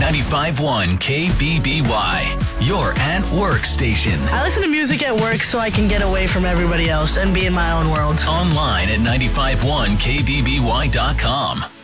95.1 KBBY, your at work station. I listen to music at work so I can get away from everybody else and be in my own world. Online at 95.1KBBY.com.